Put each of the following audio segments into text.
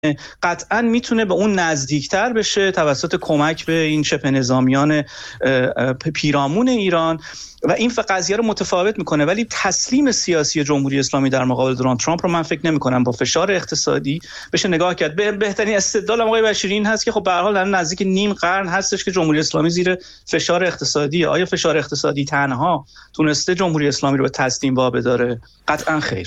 قطعا میتونه به اون نزدیکتر بشه توسط کمک به این شبه نظامیان پیرامون ایران و این قضیه رو متفاوت میکنه. ولی تسلیم سیاسی جمهوری اسلامی در مقابل دونالد ترامپ رو من فکر نمیکنم با فشار اقتصادی بشه نگاه کرد. بهترین استدلال آقای بشیری این هست که خب به هر حال در نزدیک نیم قرن هستش که جمهوری اسلامی زیر فشار اقتصادیه. آیا فشار اقتصادی تنها تونسته جمهوری اسلامی رو به تسلیم وابداره؟ قطعا خیر.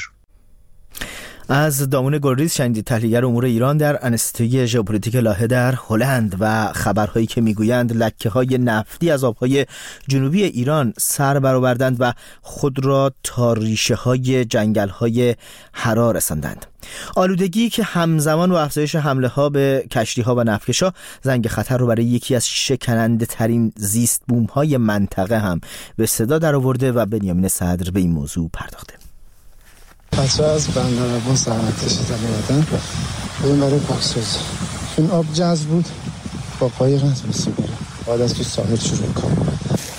از دامون گلریز شنیدید، تحلیلگر امور ایران در انستیتوی ژئوپلیتیک لاهه در هلند، و خبرهایی که میگویند لکه‌های نفتی از آبهای جنوبی ایران سر برآوردند و خود را تا ریشه‌های جنگل‌های حرا رساندند. آلودگی که همزمان با افزایش حمله‌ها به کشتی‌ها و نفتکش‌ها زنگ خطر رو برای یکی از شکننده ترین زیست بوم‌های منطقه هم به صدا درآورده و بنیامین صدر به این موضوع پرداخته. بچه از بندرابون زحمت کشیدن اومدن بریم برای پاکسازی. این آب جذب بود با قایق نتونستی بریم، بعد از تو ساحل شروع کنم.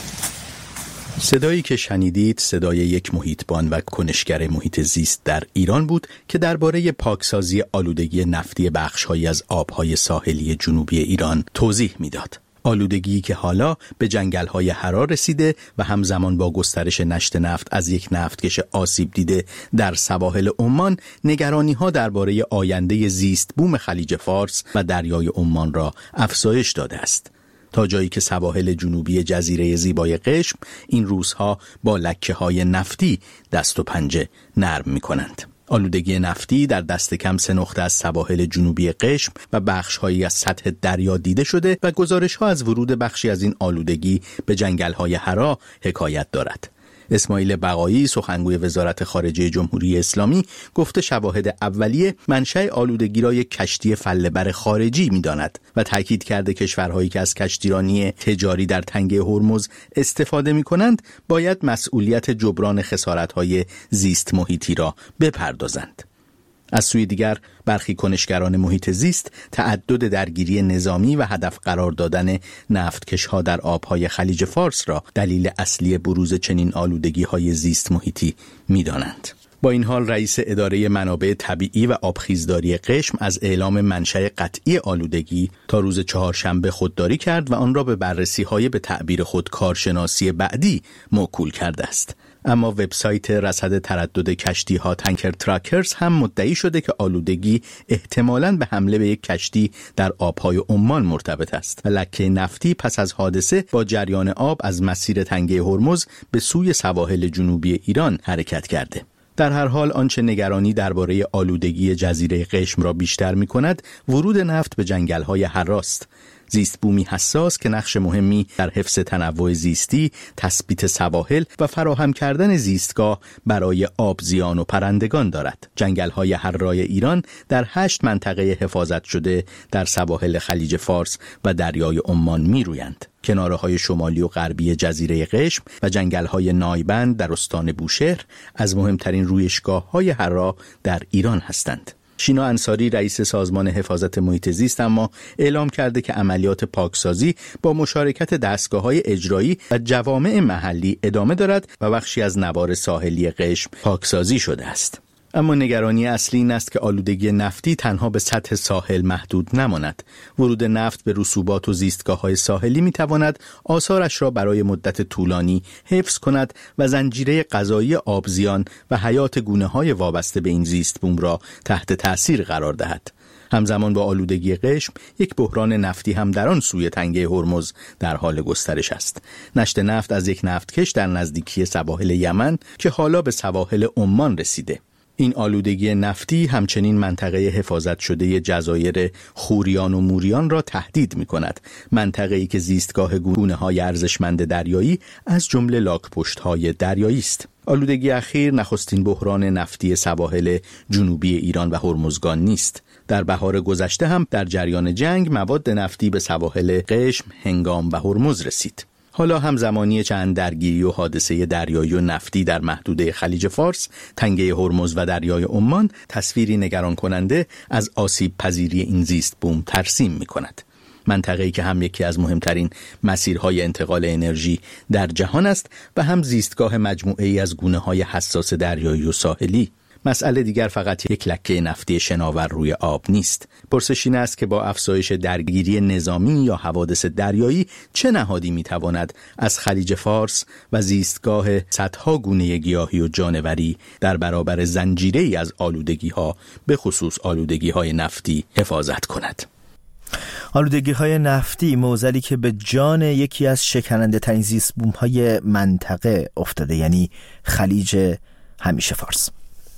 صدایی که شنیدید صدای یک محیطبان و کنشگر محیط زیست در ایران بود که درباره پاکسازی آلودگی نفتی بخش‌هایی از آبهای ساحلی جنوبی ایران توضیح میداد. آلودگی که حالا به جنگل‌های حرا رسیده و همزمان با گسترش نشت نفت از یک نفتکش آسیب دیده در سواحل عمان، نگرانی‌ها درباره آینده زیست بوم خلیج فارس و دریای عمان را افزایش داده است. تا جایی که سواحل جنوبی جزیره زیبای قشم این روزها با لکه‌های نفتی دست و پنجه نرم می‌کنند. آلودگی نفتی در دست کم 3 نقطه از سواحل جنوبی قشم و بخش‌هایی از سطح دریا دیده شده و گزارش‌ها از ورود بخشی از این آلودگی به جنگل‌های حرا حکایت دارد. اسماعیل بقایی، سخنگوی وزارت خارجه جمهوری اسلامی، گفته شواهد اولیه منشأ آلودگی را یک کشتی فله‌بر خارجی می‌داند و تاکید کرده کشورهایی که از کشتیرانی تجاری در تنگه هرمز استفاده می‌کنند باید مسئولیت جبران خسارت‌های زیست محیطی را بپردازند. از سوی دیگر برخی کنشگران محیط زیست تعدد درگیری نظامی و هدف قرار دادن نفتکش‌ها در آبهای خلیج فارس را دلیل اصلی بروز چنین آلودگی‌های زیست محیطی می‌دانند. با این حال رئیس اداره منابع طبیعی و آبخیزداری قشم از اعلام منشأ قطعی آلودگی تا روز چهارشنبه خودداری کرد و آن را به بررسی‌های به تعبیر خود کارشناسی بعدی موکول کرده است. اما وبسایت رصد تردد کشتی‌ها تانکر تراکرز هم مدعی شده که آلودگی احتمالاً به حمله به یک کشتی در آبهای عمان مرتبط است و لکه نفتی پس از حادثه با جریان آب از مسیر تنگه هرمز به سوی سواحل جنوبی ایران حرکت کرده. در هر حال آنچه نگرانی درباره آلودگی جزیره قشم را بیشتر می‌کند ورود نفت به جنگل‌های حراست. زیست بومی حساس که نقش مهمی در حفظ تنوع زیستی، تثبیت سواحل و فراهم کردن زیستگاه برای آبزیان و پرندگان دارد. جنگل‌های حرای ایران در 8 منطقه حفاظت شده در سواحل خلیج فارس و دریای عمان می‌رویند. کناره‌های شمالی و غربی جزیره قشم و جنگل‌های نایبند در استان بوشهر از مهمترین رویشگاه‌های حرا در ایران هستند. شینا انصاری رئیس سازمان حفاظت محیط زیست اما اعلام کرده که عملیات پاکسازی با مشارکت دستگاه‌های اجرایی و جوامع محلی ادامه دارد و بخشی از نوار ساحلی قشم پاکسازی شده است. اما نگرانی اصلی این است که آلودگی نفتی تنها به سطح ساحل محدود نماند. ورود نفت به رسوبات و زیستگاه‌های ساحلی می‌تواند آثارش را برای مدت طولانی حفظ کند و زنجیره غذایی آبزیان و حیات گونه‌های وابسته به این زیست بوم را تحت تأثیر قرار دهد. همزمان با آلودگی قشم یک بحران نفتی هم در آن سوی تنگه هرمز در حال گسترش است. نشت نفت از یک نفتکش در نزدیکی سواحل یمن که حالا به سواحل عمان رسیده. این آلودگی نفتی همچنین منطقه حفاظت شده جزایر خوریان و موریان را تهدید می کند. منطقه‌ای که زیستگاه گونه‌های ارزشمند دریایی از جمله لاک‌پشت‌های دریایی است. آلودگی اخیر نخستین بحران نفتی سواحل جنوبی ایران و هرمزگان نیست. در بهار گذشته هم در جریان جنگ مواد نفتی به سواحل قشم، هنگام و هرمز رسید. حالا همزمانی چند درگیری و حادثه دریایی و نفتی در محدوده خلیج فارس، تنگه هرمز و دریای عمان تصویری نگران کننده از آسیب پذیری این زیست بوم ترسیم می کند. منطقه‌ای که هم یکی از مهمترین مسیرهای انتقال انرژی در جهان است و هم زیستگاه مجموعه‌ای از گونه‌های حساس دریایی و ساحلی. مسئله دیگر فقط یک لکه نفتی شناور روی آب نیست. پرسش این است که با افزایش درگیری نظامی یا حوادث دریایی چه نهادی میتواند از خلیج فارس و زیستگاه صدها گونه گیاهی و جانوری در برابر زنجیره‌ای از آلودگی‌ها به خصوص آلودگی‌های نفتی حفاظت کند. آلودگی‌های نفتی معضلی که به جان یکی از شکننده ترین زیست بوم‌های منطقه افتاده، یعنی خلیج همیشه فارس.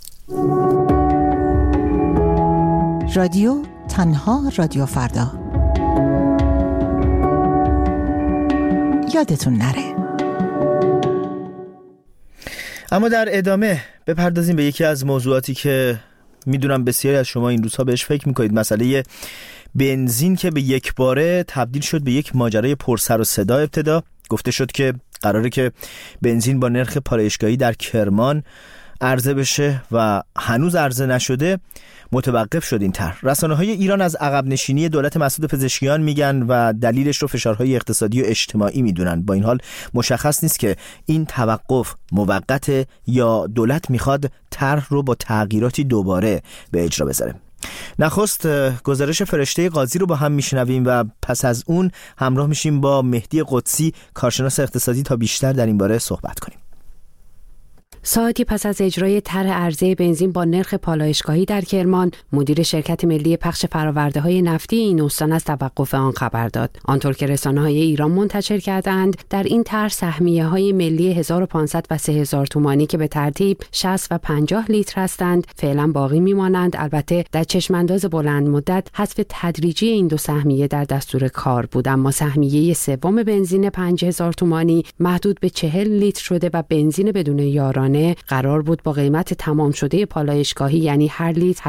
رادیو تنها رادیو فردا. یادتون نره. اما در ادامه بپردازیم به یکی از موضوعاتی که میدونم بسیاری از شما این روزها بهش فکر میکنید، مسئله بنزین که به یک باره تبدیل شد به یک ماجرای پرسر و صدا. ابتدا گفته شد که قراره که بنزین با نرخ پالایشگاهی در کرمان عرضه بشه و هنوز عرضه نشده. متوقف شد این طرح. رسانه‌های ایران از عقب نشینی دولت مسعود پزشکیان میگن و دلیلش رو فشارهای اقتصادی و اجتماعی میدونن. با این حال مشخص نیست که این توقف موقته یا دولت میخواد طرح رو با تغییراتی دوباره به اجرا بذاره. نخست گزارش فرشته قاضی رو با هم میشنویم و پس از اون همراه میشیم با مهدی قدسی، کارشناس اقتصادی، تا بیشتر در این باره صحبت کنیم. ساعتی پس از اجرای طرح عرضه بنزین با نرخ پالایشگاهی در کرمان، مدیر شرکت ملی پخش فرآورده‌های نفتی این استان از توقف آن خبر داد. آنطور که رسانه‌های ایران منتشر کردند، در این طرح سهمیه‌های ملی 1500 و 3000 تومانی که به ترتیب 60 و 50 لیتر هستند، فعلا باقی می‌مانند. البته در چشمانداز بلند مدت حذف تدریجی این دو سهمیه در دستور کار بود، اما سهمیه سوم بنزین 5000 تومانی محدود به 40 لیتر شده و بنزین بدون یارانه قرار بود با قیمت تمام شده پالایشگاهی، یعنی هر لیتر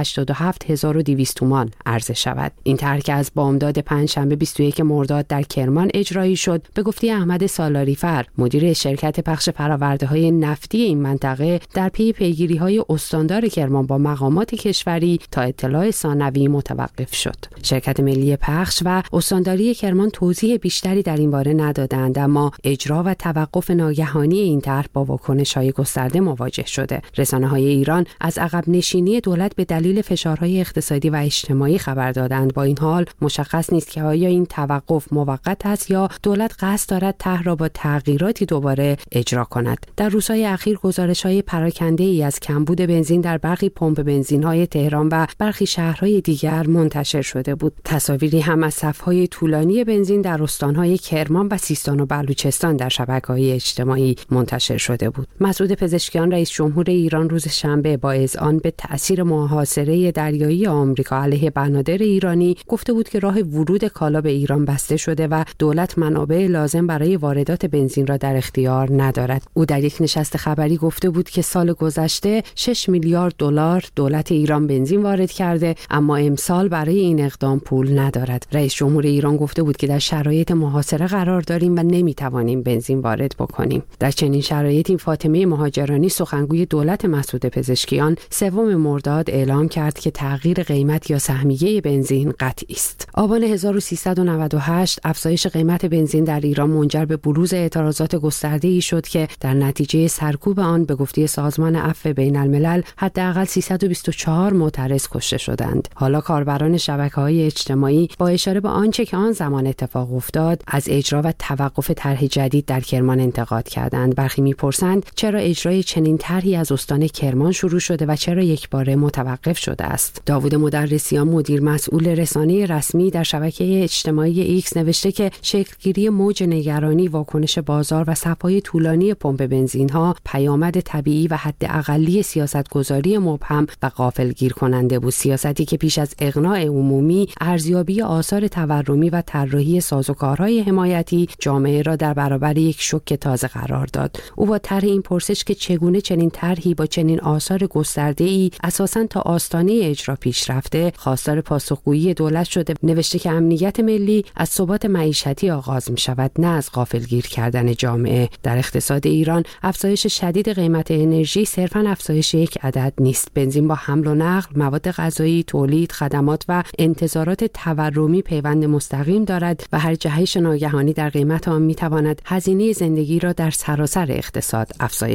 87200 تومان عرضه شود. این طرح که از بامداد پنجشنبه 21 مرداد در کرمان اجرایی شد، به گفته احمد سالاری‌فر، مدیر شرکت پخش فرآورده‌های نفتی این منطقه، در پی پیگیری‌های استاندار کرمان با مقامات کشوری تا اطلاع ثانوی متوقف شد. شرکت ملی پخش و استانداری کرمان توضیح بیشتری در این باره ندادند، اما اجرا و توقف ناگهانی این طرح با واکنش‌های گسترده مواجه شده. رسانه‌های ایران از عقب نشینی دولت به دلیل فشارهای اقتصادی و اجتماعی خبر دادند. با این حال مشخص نیست که آیا این توقف موقت است یا دولت قصد دارد طرح را با تغییراتی دوباره اجرا کند. در روزهای اخیر گزارش‌های پراکنده‌ای از کمبود بنزین در برخی پمپ بنزین‌های تهران و برخی شهرهای دیگر منتشر شده بود. تصاویری هم از صف‌های طولانی بنزین در استان‌های کرمان و سیستان و بلوچستان در شبکه‌های اجتماعی منتشر شده بود. مسعود پزشکیان رئیس جمهور ایران روز شنبه با اذعان به تأثیر محاصره دریایی آمریکا علیه بنادر ایرانی گفته بود که راه ورود کالا به ایران بسته شده و دولت منابع لازم برای واردات بنزین را در اختیار ندارد. او در یک نشست خبری گفته بود که سال گذشته 6 میلیارد دلار دولت ایران بنزین وارد کرده، اما امسال برای این اقدام پول ندارد. رئیس جمهور ایران گفته بود که در شرایط محاصره قرار داریم و نمیتوانیم بنزین وارد بکنیم. در چنین شرایطی فاطمه مهاجرانی، سخنگوی دولت مسعود پزشکیان، 3 مرداد اعلام کرد که تغییر قیمت یا سهمیه بنزین قطعی است. آبان 1398 افزایش قیمت بنزین در ایران منجر به بروز اعتراضات گسترده‌ای شد که در نتیجه سرکوب آن به گفته سازمان عفو بین‌الملل حداقل 324 معترض کشته شدند. حالا کاربران شبکه‌های اجتماعی با اشاره به آنچه که آن زمان اتفاق افتاد از اجرا و توقف طرح جدید در کرمان انتقاد کردند. برخی می‌پرسند چرا اجرای چنین طرحی از استان کرمان شروع شده و چرا یکباره متوقف شده است. داوود مدرسیان، مدیر مسئول رسانه رسمی، در شبکه اجتماعی ایکس نوشته که شکلگیری موج نگرانی، واکنش بازار و صف‌های طولانی پمپ بنزین‌ها پیامد طبیعی و حداقلی سیاست‌گذاری مبهم و غافلگیر کننده بود. سیاستی که پیش از اقناع عمومی، ارزیابی آثار تورمی و طراحی سازوکارهای حمایتی جامعه را در برابر یک شوک تازه قرار داد. او با طرح این پرسش که چگونه چنین طرحی با چنین آثار گسترده‌ای اساساً تا آستانه اجرا پیش رفته، خواستار پاسخگویی دولت شده. نوشته که امنیت ملی از ثبات معیشتی آغاز می‌شود، نه از غافلگیر کردن جامعه. در اقتصاد ایران افزایش شدید قیمت انرژی صرفاً افزایش یک عدد نیست. بنزین با حمل و نقل، مواد غذایی، تولید، خدمات و انتظارات تورمی پیوند مستقیم دارد و هر جهش ناگهانی در قیمت آن می‌تواند هزینه زندگی را در سراسر اقتصاد افزایش دهد.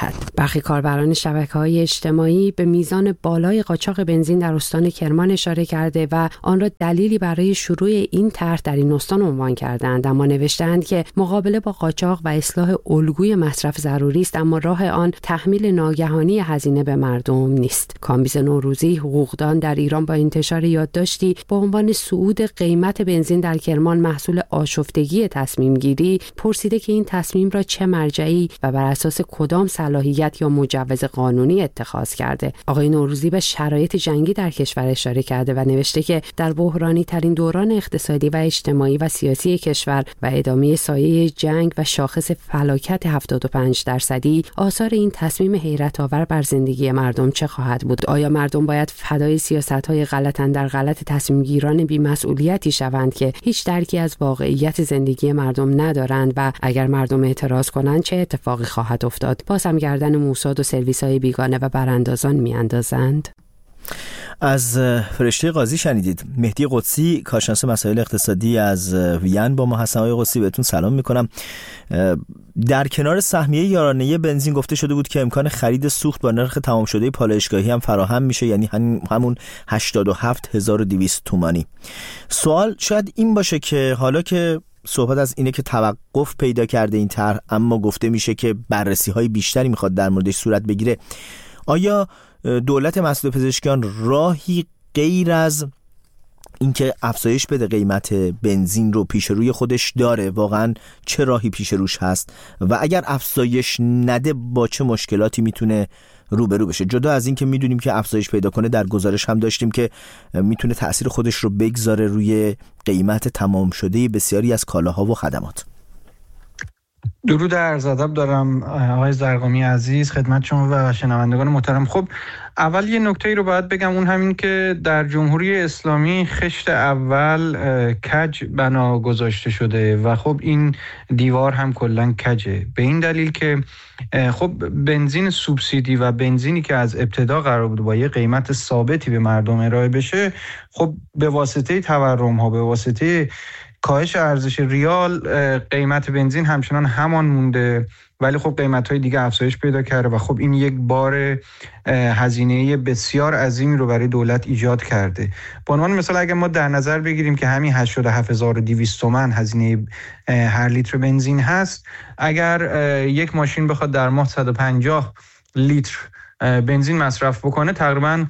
دارد. برخی کاربران شبکه‌های اجتماعی به میزان بالای قاچاق بنزین در استان کرمان اشاره کرده و آن را دلیلی برای شروع این طرح در این استان عنوان کردند، اما نوشتند که مقابله با قاچاق و اصلاح الگوی مصرف ضروری است، اما راه آن تحمیل ناگهانی هزینه به مردم نیست. کامبیز نوروزی، حقوقدان در ایران، با انتشار یادداشتی با عنوان صعود قیمت بنزین در کرمان محصول آشفتگی تصمیم گیری پرسیده که این تصمیم را چه مرجعی و بر اساس کدام صلاحیت یا مجوز قانونی اتخاذ کرده. آقای نوروزی به شرایط جنگی در کشور اشاره کرده و نوشته که در بحرانی ترین دوران اقتصادی و اجتماعی و سیاسی کشور و ادامه سایه جنگ و شاخص فلاکت 75% آثار این تصمیم حیرت آور بر زندگی مردم چه خواهد بود؟ آیا مردم باید فدای سیاست‌های غلط اندر غلط تصمیم گیران بی‌مسئولیتی شوند که هیچ درکی از واقعیت زندگی مردم ندارند و اگر مردم اعتراض کنند چه اتفاقی خواهد افتاد؟ باز هم گردن موساد و سرویس‌های بیگانه و براندازان میاندازند. از فرشته قاضی شنیدید. مهدی قدسی، کارشناس مسائل اقتصادی از وین با ما هستن. آقای قدسی بهتون سلام میکنم. در کنار سهمیه یارانه بنزین گفته شده بود که امکان خرید سوخت با نرخ تمام شده پالایشگاهی هم فراهم میشه، یعنی همون 87,200 تومانی. سوال شاید این باشه که حالا که صحبت از اینه که توقف پیدا کرده این طرح، اما گفته میشه که بررسی های بیشتری میخواد در موردش صورت بگیره، آیا دولت مسئول پزشکیان راهی غیر از اینکه افزایش بده قیمت بنزین رو پیش روی خودش داره؟ واقعا چه راهی پیش روش هست و اگر افزایش نده با چه مشکلاتی میتونه روبرو بشه؟ جدا از این که میدونیم که افزایش پیدا کنه، در گزارش هم داشتیم که میتونه تأثیر خودش رو بگذاره روی قیمت تمام شده بسیاری از کالاها و خدمات. درود عرض ادب دارم آقای زرقامی عزیز خدمت شما و شنوندگان محترم. خب اول یه نکته‌ای رو باید بگم، اون همین که در جمهوری اسلامی خشت اول کج بنا گذاشته شده و خب این دیوار هم کلاً کجه، به این دلیل که خب بنزین سوبسیدی و بنزینی که از ابتدا قرار بود با یه قیمت ثابتی به مردم ارائه بشه، خب به واسطه تورم ها، به واسطه کاهش ارزش ریال، قیمت بنزین همچنان همان مونده، ولی خب قیمت‌های دیگه افزایش پیدا کرده و خب این یک بار هزینه بسیار عظیمی رو برای دولت ایجاد کرده. به عنوان مثال اگر ما در نظر بگیریم که همین 87,200 تومان هزینه هر لیتر بنزین هست، اگر یک ماشین بخواد در ماه 150 لیتر بنزین مصرف بکنه، تقریبا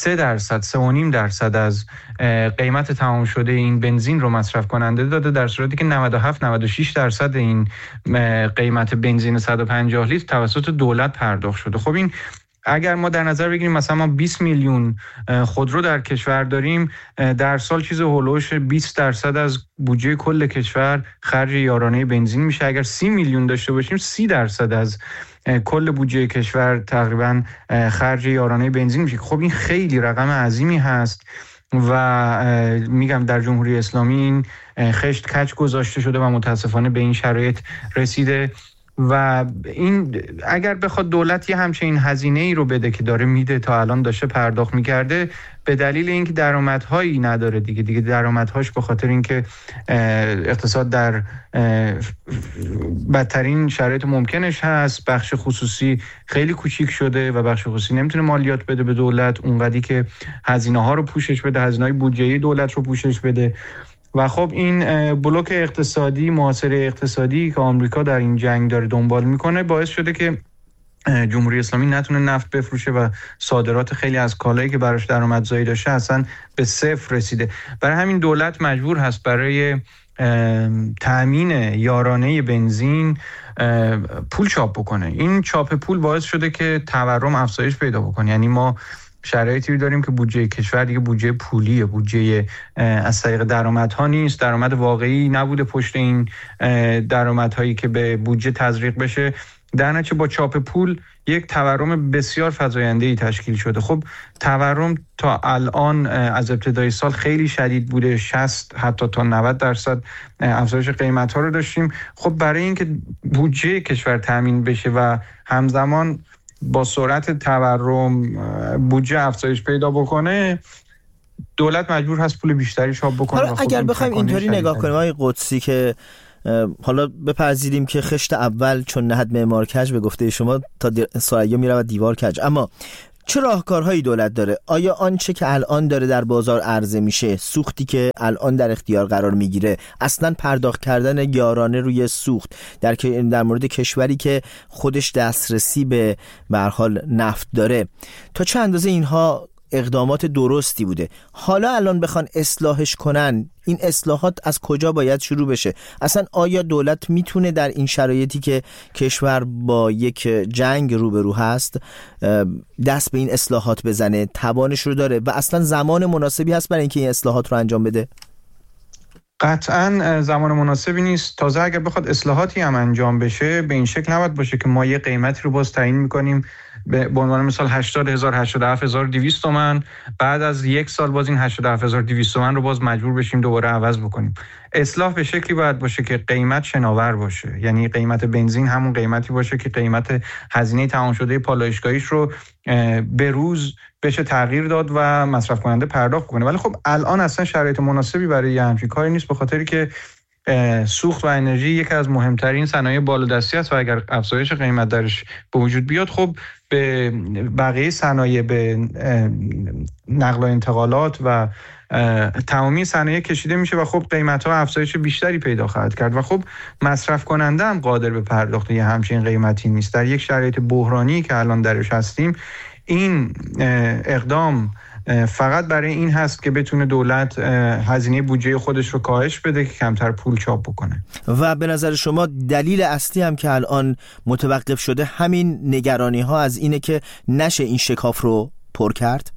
3.5% از قیمت تمام شده این بنزین رو مصرف کننده داده، در صورتی که 97-96% این قیمت بنزین 150 لیتر توسط دولت پرداخت شده. خب این اگر ما در نظر بگیریم مثلا ما 20 میلیون خودرو در کشور داریم، در سال چیز هولوش 20% از بودجه کل کشور خرج یارانه بنزین میشه. اگر 30 میلیون داشته باشیم 30% از کل بودجه کشور تقریبا خرج یارانه بنزین میشه. خب این خیلی رقم عظیمی هست و میگم در جمهوری اسلامی این خشت کج گذاشته شده و متاسفانه به این شرایط رسیده و این اگر بخواد دولت یه همچین هزینه ای رو بده که داره میده، تا الان داشته پرداخت میکرده، به دلیل اینکه درآمدهایی نداره دیگه درآمدهاش به خاطر اینکه اقتصاد در بدترین شرایط ممکنش هست، بخش خصوصی خیلی کوچیک شده و بخش خصوصی نمیتونه مالیات بده به دولت اونقدری که هزینه ها رو پوشش بده، هزینه‌های بودجه دولت رو پوشش بده. و خب این بلوک اقتصادی، محاصره اقتصادی که آمریکا در این جنگ داره دنبال میکنه باعث شده که جمهوری اسلامی نتونه نفت بفروشه و صادرات خیلی از کالایی که براش درآمدزایی داشته اصلا به صفر رسیده. برای همین دولت مجبور هست برای تأمین یارانه بنزین پول چاپ بکنه. این چاپ پول باعث شده که تورم افزایش پیدا بکنه. یعنی ما شرایطی داریم که بودجه کشور دیگه بودجه پولیه، بودجه از طریق درآمدها نیست، درآمد واقعی نبوده پشت این درآمدهایی که به بودجه تزریق بشه، در نتیجه با چاپ پول یک تورم بسیار فزاینده‌ای تشکیل شده. خب تورم تا الان از ابتدای سال خیلی شدید بوده، 60 حتی تا 90% افزایش قیمت‌ها رو داشتیم. خب برای اینکه بودجه کشور تامین بشه و همزمان با سرعت تورم بودجه افزایش پیدا بکنه، دولت مجبور هست پول بیشتری چاپ بکنه. اگر بخوایم اینطوری نگاه کنیم آقای قدسی که حالا بپذیریم که خشت اول چون نهد معمار کج به گفته شما تا ثریا میرود دیوار کج، اما چه راهکارهایی دولت داره؟ آیا آنچه که الان داره در بازار عرضه میشه، سوختی که الان در اختیار قرار میگیره، اصلا پرداخت کردن یارانه روی سوخت در مورد کشوری که خودش دسترسی به هر حال نفت داره، تا چه اندازه اینها اقدامات درستی بوده؟ حالا الان بخوان اصلاحش کنن، این اصلاحات از کجا باید شروع بشه؟ اصلا آیا دولت میتونه در این شرایطی که کشور با یک جنگ روبرو هست دست به این اصلاحات بزنه؟ توانش رو داره و اصلا زمان مناسبی هست برای اینکه این اصلاحات رو انجام بده؟ قطعا زمان مناسبی نیست. تازه اگر بخواد اصلاحاتی هم انجام بشه به این شکل نباید باشه که ما یه قیمتی رو باز تعیین میکنیم به عنوان مثال 80,000 87,200 تومان، بعد از یک سال باز این 87,200 تومان رو باز مجبور بشیم دوباره عوض بکنیم. اصلاح به شکلی باید باشه که قیمت شناور باشه، یعنی قیمت بنزین همون قیمتی باشه که قیمت هزینه تمام شده پالایشگاهیش رو به روز بشه تغییر داد و مصرف کننده پرداخت کنه. ولی خب الان اصلا شرایط مناسبی برای همچین کاری نیست، به خاطری که سوخت و انرژی یکی از مهمترین صنایع بالادستی است و اگر افزایش قیمت درش به وجود بیاد خب به بقیه صنایع، به نقل و انتقالات و تمامی صنایع کشیده میشه و خب قیمت‌ها افزایش بیشتری پیدا خواهد کرد و خب مصرف کننده هم قادر به پرداخت یه همچین قیمتی نیست. در یک شرایط بحرانی که الان درش هستیم این اقدام فقط برای این هست که بتونه دولت هزینه بودجه خودش رو کاهش بده که کمتر پول چاپ بکنه. و به نظر شما دلیل اصلی هم که الان متوقف شده همین نگرانی ها از اینه که نشه این شکاف رو پر کرد؟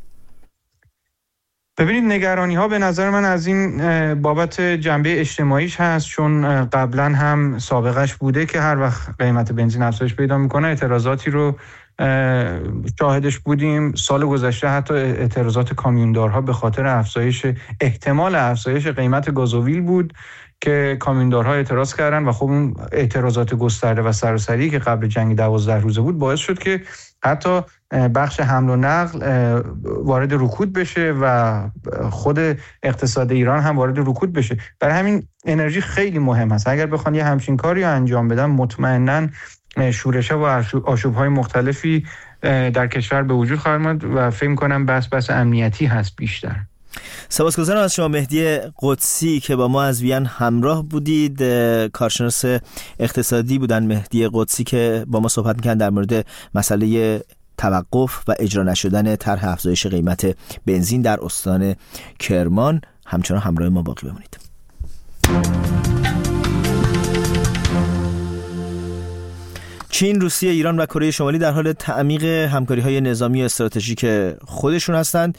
ببینید نگرانی ها به نظر من از این بابت جنبه اجتماعیش هست، چون قبلا هم سابقش بوده که هر وقت قیمت بنزین افزایش پیدا میکنه اعتراضاتی رو شاهدش بودیم. سال گذشته حتی اعتراضات کامیوندارها به خاطر احتمال افزایش قیمت گازوئیل بود که کامیوندارها اعتراض کردن و خب اون اعتراضات گسترده و سراسری که قبل جنگ 12 روزه بود باعث شد که حتی بخش حمل و نقل وارد رکود بشه و خود اقتصاد ایران هم وارد رکود بشه. برای همین انرژی خیلی مهم است. اگر بخوان یه همچین کاری رو انجام بدن مطمئناً شورش‌ها و آشوب‌های مختلفی در کشور به وجود خواهد آمد و فکر می‌کنم بس امنیتی هست بیشتر. سپاسگزارم از شما مهدی قدسی که با ما از وین همراه بودید. کارشناس اقتصادی بودن مهدی قدسی که با ما صحبت می‌کردن در مورد مسئله توقف و اجرا نشدن طرح افزایش قیمت بنزین در استان کرمان. همچنان همراه ما باقی بمونید. چین، روسیه، ایران و کره شمالی در حال تعمیق همکاری‌های نظامی و استراتژیک خودشون هستند.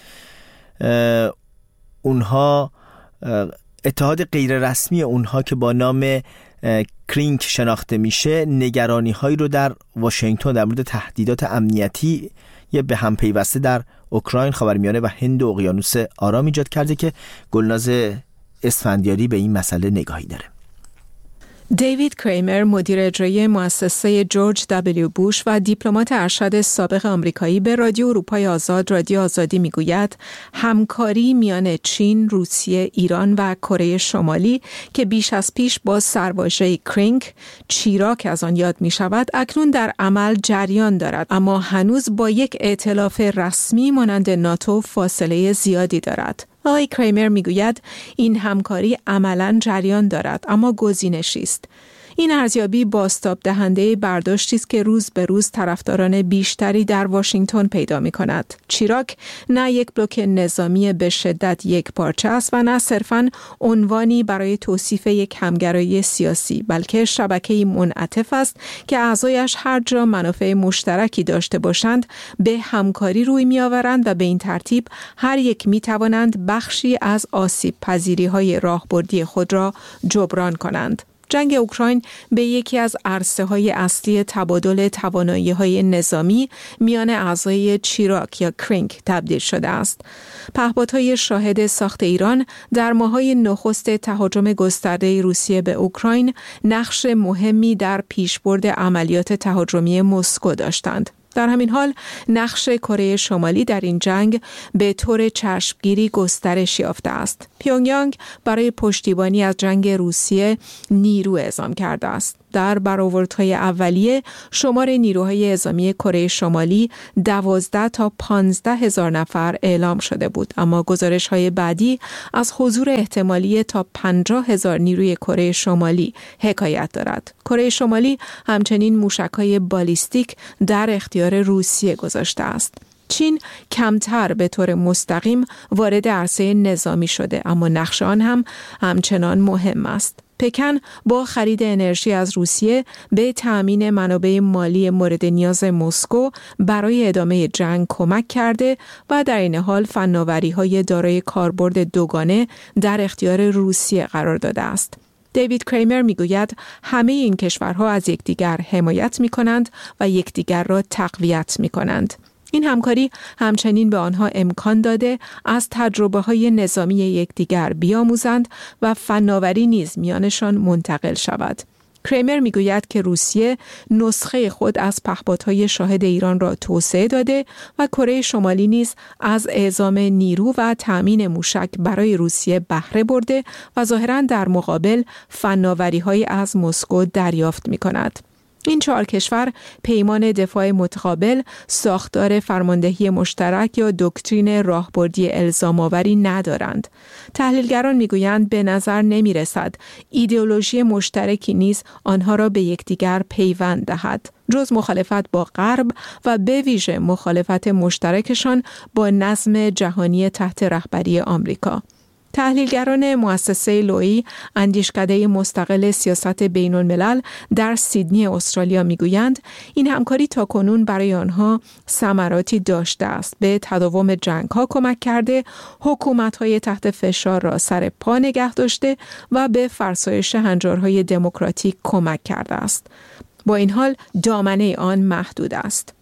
اونها اتحاد غیررسمی اونها که با نام کرینک شناخته میشه نگرانی‌هایی رو در واشنگتن در مورد تهدیدات امنیتی به هم پیوسته در اوکراین، خاورمیانه و هند و اقیانوس آرام ایجاد کرده که گلناز اسفندیاری به این مسئله نگاهی داره. دیوید کریمر، مدیر اجرایی مؤسسه جورج دبلیو بوش و دیپلمات ارشد سابق آمریکایی به رادیو اروپای آزاد، رادیو آزادی میگوید همکاری میان چین، روسیه، ایران و کره شمالی که بیش از پیش با سرواژه کرینک، چیراک از آن یاد می شود، اکنون در عمل جریان دارد، اما هنوز با یک ائتلاف رسمی مانند ناتو فاصله زیادی دارد. آقای کریمر میگوید این همکاری عملاً جریان دارد اما گزینشی است. این ارزیابی بازتاب دهنده برداشتی است که روز به روز طرفداران بیشتری در واشنگتن پیدا می کند. چیراک نه یک بلوک نظامی به شدت یک پارچه است و نه صرفاً عنوانی برای توصیف یک همگرایی سیاسی، بلکه شبکه‌ای منعطف است که اعضایش هر جا منافع مشترکی داشته باشند به همکاری روی می آورند و به این ترتیب هر یک می توانند بخشی از آسیب پذیری‌های راهبردی خود را جبران کنند. جنگ اوکراین به یکی از عرصه‌های اصلی تبادل توانایی‌های نظامی میان اعضای چیراک یا کرینک تبدیل شده است. پهپادهای شاهد ساخت ایران در ماه‌های نخست تهاجم گسترده روسیه به اوکراین نقش مهمی در پیشبرد عملیات تهاجمی مسکو داشتند. در همین حال نقش کره شمالی در این جنگ به طور چشمگیری گسترش یافته است. پیونگیانگ برای پشتیبانی از جنگ روسیه نیرو اعزام کرده است. در برآوردهای اولیه شمار نیروهای اعزامی کره شمالی 12 تا 15 هزار نفر اعلام شده بود، اما گزارش‌های بعدی از حضور احتمالی تا 50 هزار نیروی کره شمالی حکایت دارد. کره شمالی همچنین موشک‌های بالیستیک در اختیار روسیه گذاشته است. چین کمتر به طور مستقیم وارد عرصه نظامی شده، اما نقش آن هم همچنان مهم است. پکن با خرید انرژی از روسیه به تأمین منابع مالی مورد نیاز مسکو برای ادامه جنگ کمک کرده و در این حال فناوری‌های دارای کاربرد دوگانه در اختیار روسیه قرار داده است. دیوید کریمر میگوید همه این کشورها از یکدیگر حمایت می‌کنند و یکدیگر را تقویت می‌کنند. این همکاری همچنین به آنها امکان داده از تجربه‌های نظامی یکدیگر بیاموزند و فناوری نیز میانشان منتقل شود. کریمر میگوید که روسیه نسخه خود از پهپادهای شاهد ایران را توسعه داده و کره شمالی نیز از اعزام نیرو و تأمین موشک برای روسیه بهره برده و ظاهراً در مقابل فناوری‌های از مسکو دریافت می‌کند. این 4 کشور پیمان دفاع متقابل، ساختار فرماندهی مشترک یا دکترین راهبردی الزام‌آوری ندارند. تحلیلگران میگویند به نظر نمی‌رسد ایدئولوژی مشترکی نیز آنها را به یکدیگر پیوند دهد، جز مخالفت با غرب و به ویژه مخالفت مشترکشان با نظم جهانی تحت رهبری آمریکا. تحلیلگران مؤسسه لویی، اندیشکده مستقل سیاست بین الملل در سیدنی استرالیا میگویند این همکاری تاکنون برای آنها ثمراتی داشته است، به تداوم جنگ‌ها کمک کرده، حکومت‌های تحت فشار را سر پا نگه داشته و به فرسایش هنجارهای دموکراتیک کمک کرده است. با این حال دامنه آن محدود است.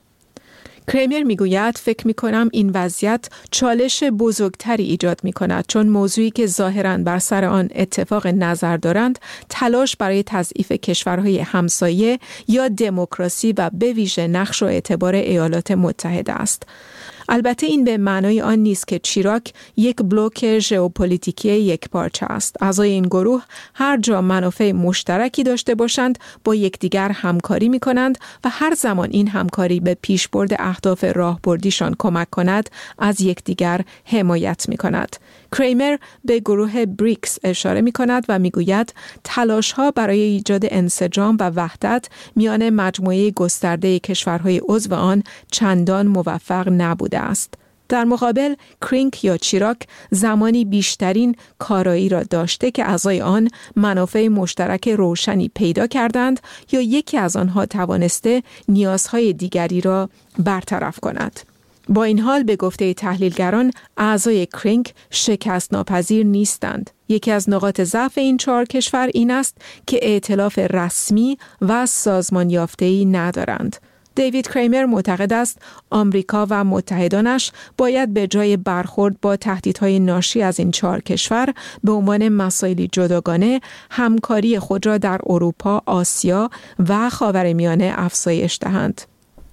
کریمر میگوید فکر میکنم این وضعیت چالش بزرگتری ایجاد میکند، چون موضوعی که ظاهراً بر سر آن اتفاق نظر دارند تلاش برای تضعیف کشورهای همسایه یا دموکراسی و به ویژه نقش و اعتبار ایالات متحده است. البته این به معنای آن نیست که چیراک یک بلوک ژئوپلیتیکی یکپارچه است. اعضای این گروه هر جا منافع مشترکی داشته باشند با یکدیگر همکاری می‌کنند و هر زمان این همکاری به پیشبرد اهداف راهبردیشان کمک کند از یکدیگر حمایت می‌کند. کریمر به گروه بریکس اشاره می‌کند و می‌گوید تلاش‌ها برای ایجاد انسجام و وحدت میان مجموعه گسترده کشورهای عضو آن چندان موفق نبوده است. در مقابل کرینک یا چیراک زمانی بیشترین کارایی را داشته که اعضای آن منافع مشترک روشنی پیدا کردند یا یکی از آنها توانسته نیازهای دیگری را برطرف کند. با این حال به گفته تحلیلگران اعضای کرینک شکست ناپذیر نیستند. یکی از نقاط ضعف این 4 کشور این است که ائتلاف رسمی و سازمان یافته‌ای ندارند. دیوید کریمر معتقد است آمریکا و متحدانش باید به جای برخورد با تهدیدهای ناشی از این 4 کشور به عنوان مسائلی جداگانه همکاری خود را در اروپا، آسیا و خاورمیانه افزایش دهند.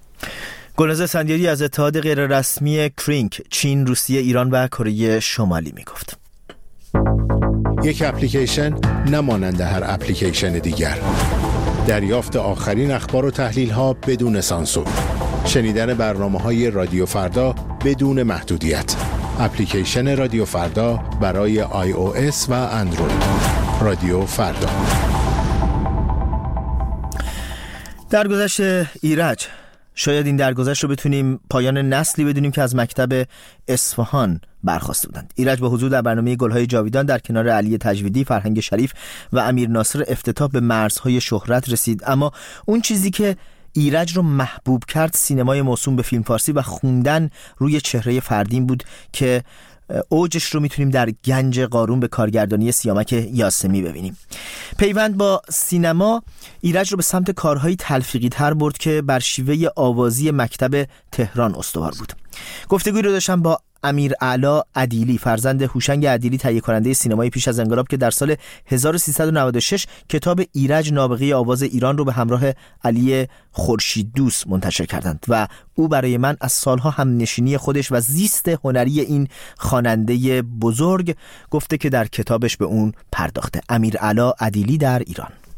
گلناز اسفندیاری از اتحاد غیررسمی کرینک، چین، روسیه، ایران و کره شمالی میگفت. یک اپلیکیشن نمانند هر اپلیکیشن دیگر. دریافت آخرین اخبار و تحلیل‌ها بدون سانسور. شنیدن برنامه‌های رادیو فردا بدون محدودیت. اپلیکیشن رادیو فردا برای iOS و اندروید. رادیو فردا. درگذشت ایرج، شاید این درگذشت رو بتونیم پایان نسلی بدونیم که از مکتب اصفهان برخاسته بودند. ایرج با حضور در برنامه گل‌های جاویدان در کنار علی تجویدی، فرهنگ شریف و امیر ناصر افتتاح به مرزهای شهرت رسید. اما اون چیزی که ایرج رو محبوب کرد سینمای موسوم به فیلم فارسی و خوندن روی چهره فردین بود که اوجش رو میتونیم در گنج قارون به کارگردانی سیامک یاسمی ببینیم. پیوند با سینما ایرج رو به سمت کارهای تلفیقی تر برد که بر شیوه آوازی مکتب تهران استوار بود. گفتگوی رو داشتم با امیرعلا عدیلی فرزند هوشنگ عدیلی تهیه کننده سینمای پیش از انقلاب که در سال 1396 کتاب ایرج نابغه آواز ایران رو به همراه علی خورشیددوست منتشر کردند و او برای من از سالها هم نشینی خودش و زیست هنری این خواننده بزرگ گفته که در کتابش به اون پرداخته. امیرعلا عدیلی در ایران.